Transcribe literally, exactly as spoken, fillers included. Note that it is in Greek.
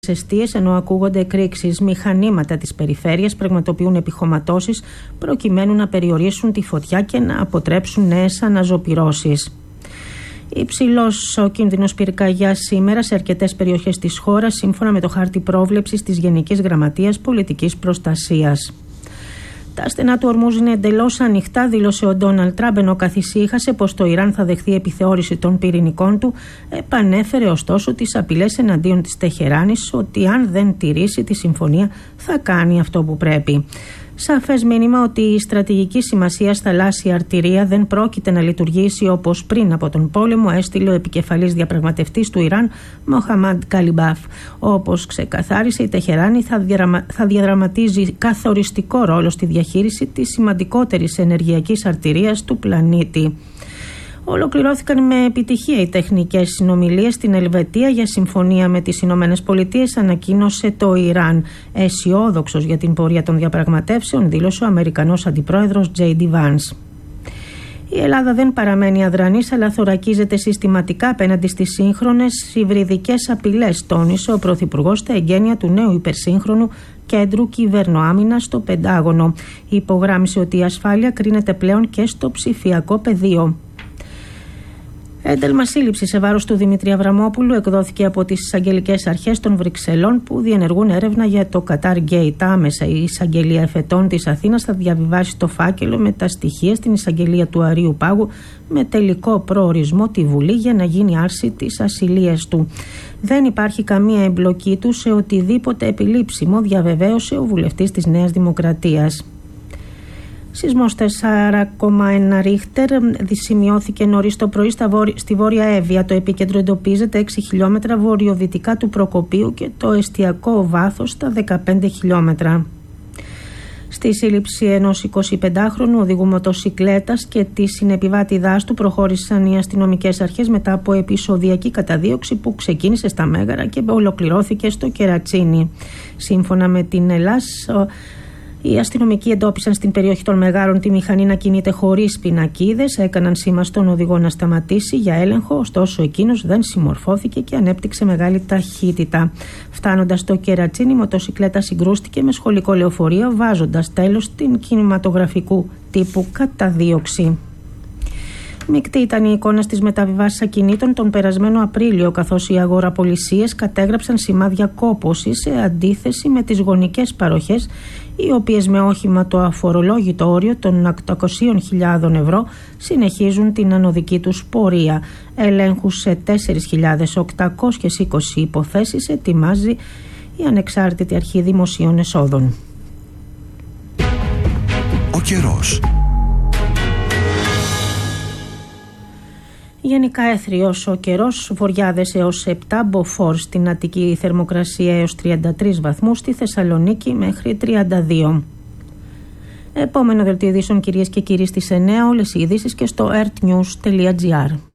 εστίες, ενώ ακούγονται εκρήξεις. Μηχανήματα της περιφέρειας πραγματοποιούν επιχωματώσεις προκειμένου να περιορίσουν τη φωτιά και να αποτρέψουν νέες αναζωπυρώσεις. Υψηλός ο κίνδυνος πυρκαγιάς σήμερα σε αρκετές περιοχές της χώρας, σύμφωνα με το χάρτη πρόβλεψης της Γενικής Γραμματείας Πολιτικής Προστασίας. Τα στενά του Ορμούζ είναι εντελώς ανοιχτά, δήλωσε ο Ντόναλντ Τραμπ, ενώ καθησύχασε πως το Ιράν θα δεχθεί επιθεώρηση των πυρηνικών του. Επανέφερε ωστόσο τις απειλές εναντίον της Τεχεράνης ότι αν δεν τηρήσει τη συμφωνία θα κάνει αυτό που πρέπει. Σαφές μήνυμα ότι η στρατηγική σημασία θαλάσσια αρτηρία δεν πρόκειται να λειτουργήσει όπως πριν από τον πόλεμο, έστειλε ο επικεφαλής διαπραγματευτής του Ιράν, Μοχαμάντ Καλιμπάφ. Όπως ξεκαθάρισε, η Τεχεράνη θα, διαραμα... θα διαδραματίζει καθοριστικό ρόλο στη διαχείριση της σημαντικότερης ενεργειακής αρτηρίας του πλανήτη. Ολοκληρώθηκαν με επιτυχία οι τεχνικές συνομιλίες στην Ελβετία για συμφωνία με τις Ηνωμένες Πολιτείες, ανακοίνωσε το Ιράν. Αισιόδοξος για την πορεία των διαπραγματεύσεων, δήλωσε ο Αμερικανός Αντιπρόεδρος τζέι ντι Vance. Η Ελλάδα δεν παραμένει αδρανής, αλλά θωρακίζεται συστηματικά απέναντι στις σύγχρονες υβριδικές απειλές, τόνισε ο Πρωθυπουργός στα εγγένεια του νέου υπερσύγχρονου Κέντρου Κυβερνοάμυνας στο Πεντάγωνο. Υπογράμμισε ότι η ασφάλεια κρίνεται πλέον και στο ψηφιακό πεδίο. Ένταλμα σύλληψη σε βάρος του Δημήτρη Αβραμόπουλου εκδόθηκε από τις εισαγγελικές αρχές των Βρυξελών, που διενεργούν έρευνα για το Qatar Gate. Άμεσα η εισαγγελία εφετών της Αθήνας θα διαβιβάσει το φάκελο με τα στοιχεία στην εισαγγελία του Αρείου Πάγου, με τελικό προορισμό τη Βουλή για να γίνει άρση της ασυλίας του. Δεν υπάρχει καμία εμπλοκή του σε οτιδήποτε επιλήψιμο, διαβεβαίωσε ο βουλευτής της Νέας Δημοκρατίας. Σεισμός τέσσερα κόμμα ένα ρίχτερ σημειώθηκε νωρίς το πρωί στη Βόρεια Εύβοια. Το επίκεντρο εντοπίζεται έξι χιλιόμετρα βορειοδυτικά του Προκοπίου και το εστιακό βάθος στα δεκαπέντε χιλιόμετρα. Στη σύλληψη ενός εικοσιπεντάχρονου οδηγού μοτοσικλέτας και τη συνεπιβάτηδάς του προχώρησαν οι αστυνομικές αρχές μετά από επεισοδιακή καταδίωξη που ξεκίνησε στα Μέγαρα και ολοκληρώθηκε στο Κερατσίνι. Σύμφωνα με την ΕΛΑΣ, οι αστυνομικοί εντόπισαν στην περιοχή των Μεγάρων τη μηχανή να κινείται χωρίς πινακίδες, έκαναν σήμα στον οδηγό να σταματήσει για έλεγχο, ωστόσο εκείνος δεν συμμορφώθηκε και ανέπτυξε μεγάλη ταχύτητα. Φτάνοντας στο Κερατσίνι, η μοτοσικλέτα συγκρούστηκε με σχολικό λεωφορείο, βάζοντας τέλος στην κινηματογραφικού τύπου καταδίωξη. Μεικτή ήταν η εικόνα στις μεταβιβάσεις ακινήτων τον περασμένο Απρίλιο, καθώς οι αγοραπολισίες κατέγραψαν σημάδια κόπωσης σε αντίθεση με τις γωνικές παροχές, οι οποίες με όχημα το αφορολόγητο όριο των οκτακόσιες χιλιάδες ευρώ συνεχίζουν την ανωδική τους πορεία. Ελέγχους σε τέσσερις χιλιάδες οκτακόσιες είκοσι υποθέσεις ετοιμάζει η Ανεξάρτητη Αρχή Δημοσίων Εσόδων. Ο καιρός. Γενικά έθριος ο καιρός, βοριάδες έως επτά, μποφόρ στην Αττική, θερμοκρασία έως τριάντα τρεις βαθμούς, στη Θεσσαλονίκη μέχρι τριάντα δύο. Επόμενο δελτίο ειδήσεων, κυρίες και κύριοι, στις εννιά, όλες οι ειδήσεις και στο ερτ νιους τελεία τζι άρ.